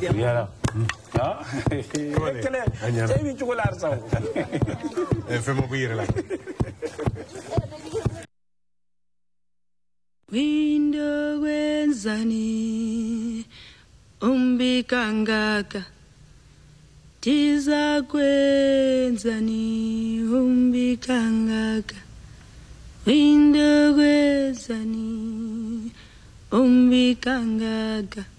Yara. Saya chocolate saw. Fais-moi bouillir là. Windo wenzani umbikangaka tiza kwenzani umbikangaka Windo wenzani umbikangaka